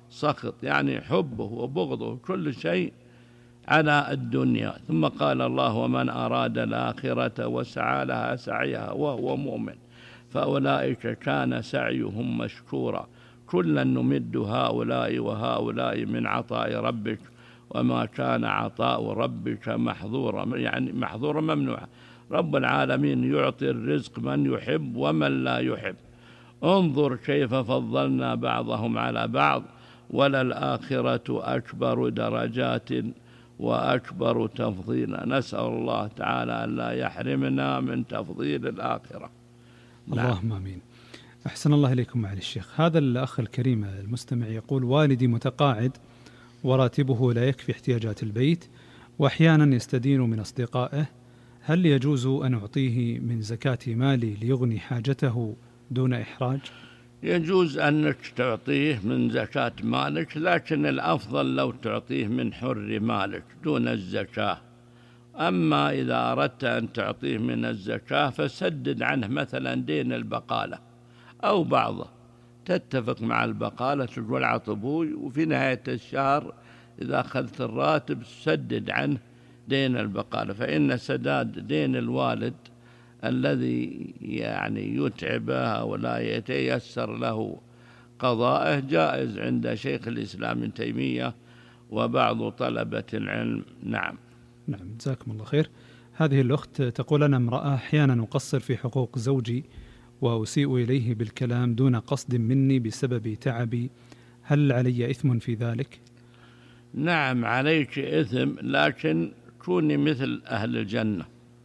سخط، يعني حبه وبغضه كل شيء على الدنيا. ثم قال الله: ومن أراد الآخرة وسعى لها سعيها وهو مؤمن فأولئك كان سعيهم مشكورا. كلا نمد هؤلاء وهؤلاء من عطاء ربك وما كان عطاء ربك محظورا، يعني محظورا ممنوعا. رب العالمين يعطي الرزق من يحب ومن لا يحب. انظر كيف فضلنا بعضهم على بعض، وللآخرة أكبر درجات وأكبر تفضيلا. نسأل الله تعالى أن لا يحرمنا من تفضيل الآخرة. اللهم آمين. أحسن الله إليكم معالي الشيخ. هذا الأخ الكريم المستمع يقول: والدي متقاعد وراتبه لا يكفي احتياجات البيت، وأحيانا يستدين من أصدقائه، هل يجوز أن أعطيه من زكاة مالي ليغني حاجته دون إحراج؟ يجوز أنك تعطيه من زكاة مالك، لكن الأفضل لو تعطيه من حر مالك دون الزكاة. أما إذا أردت أن تعطيه من الزكاة فسدد عنه مثلا دين البقالة أو بعضه، تتفق مع البقالة تقول عطبوي، وفي نهاية الشهر إذا أخذت الراتب سدد عنه دين البقالة، فإن سداد دين الوالد الذي يعني يتعبه ولا يتيسر له قضائه جائز عند شيخ الإسلام ابن تيمية وبعض طلبة العلم. نعم. جزاكم الله خير. هذه الأخت تقول: أنا امرأة أحيانا أقصر في حقوق زوجي وأسيء إليه بالكلام دون قصد مني بسبب تعبي، هل علي إثم في ذلك؟ نعم عليك إثم، لكن كوني مثل أهل الجنة،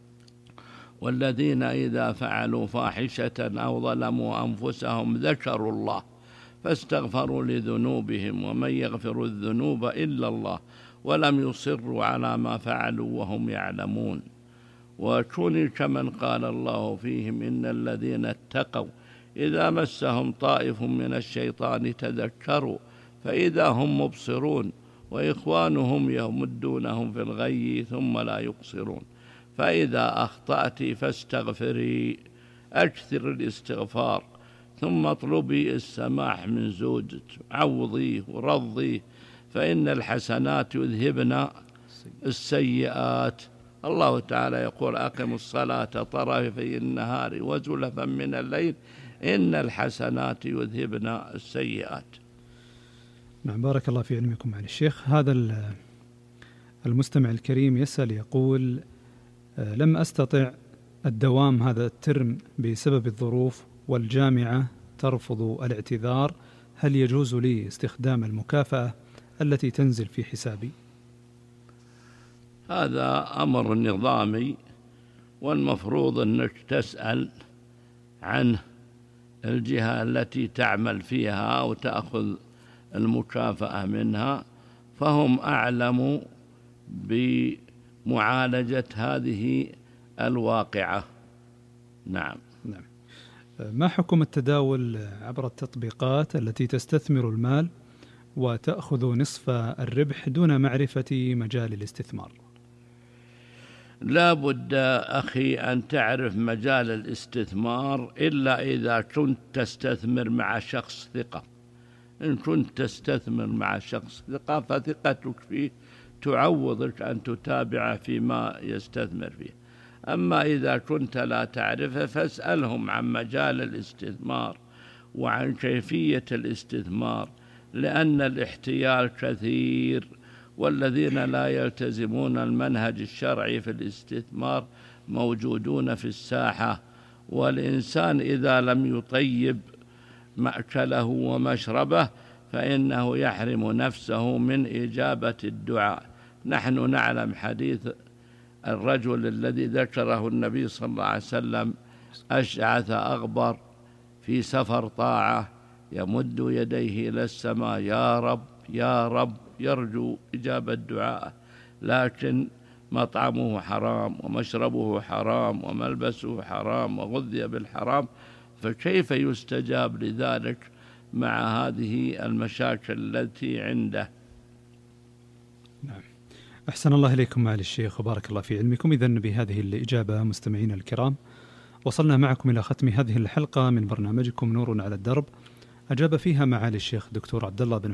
والذين إذا فعلوا فاحشة أو ظلموا أنفسهم ذكروا الله فاستغفروا لذنوبهم ومن يغفر الذنوب إلا الله ولم يصروا على ما فعلوا وهم يعلمون. وكوني كمن قال الله فيهم: إن الذين اتقوا إذا مسهم طائف من الشيطان تذكروا فإذا هم مبصرون وإخوانهم يمدونهم في الغي ثم لا يقصرون. فإذا أخطأت فاستغفري، أكثر الاستغفار، ثم اطلبي السماح من زوجك، عوضيه ورضيه، فإن الحسنات يذهبن السيئات. الله تعالى يقول: أقم الصلاة طرفي النهار وزلفا من الليل إن الحسنات يذهبن السيئات. نعم، بارك الله في علمكم معالي الشيخ. هذا المستمع الكريم يسأل يقول: لم أستطع الدوام هذا الترم بسبب الظروف والجامعة ترفض الاعتذار، هل يجوز لي استخدام المكافأة التي تنزل في حسابي؟ هذا أمر نظامي، والمفروض أنك تسأل عن الجهة التي تعمل فيها أو تأخذ المكافأة منها، فهم أعلم بمعالجة هذه الواقعة. نعم. ما حكم التداول عبر التطبيقات التي تستثمر المال وتأخذ نصف الربح دون معرفة مجال الاستثمار؟ لا بد أخي أن تعرف مجال الاستثمار إلا إذا كنت تستثمر مع شخص ثقة. إن كنت تستثمر مع شخص ثقة فثقتك فيه تعوضك أن تتابع فيما يستثمر فيه. أما إذا كنت لا تعرفه فاسألهم عن مجال الاستثمار وعن كيفية الاستثمار، لأن الاحتيال كثير، والذين لا يلتزمون المنهج الشرعي في الاستثمار موجودون في الساحة. والإنسان إذا لم يطيب مأكله ومشربه فإنه يحرم نفسه من إجابة الدعاء. نحن نعلم حديث الرجل الذي ذكره النبي صلى الله عليه وسلم: أشعث أغبر في سفر طاعة يمد يديه إلى السماء: يا رب يا رب، يرجو إجابة دعاءه، لكن مطعمه حرام ومشربه حرام وملبسه حرام وغذي بالحرام، فكيف يستجاب لذلك مع هذه المشاكل التي عنده؟ نعم. أحسن الله إليكم معالي الشيخ وبارك الله في علمكم. إذن بهذه الإجابة مستمعين الكرام وصلنا معكم إلى ختم هذه الحلقة من برنامجكم نور على الدرب، أجاب فيها معالي الشيخ دكتور عبد الله بن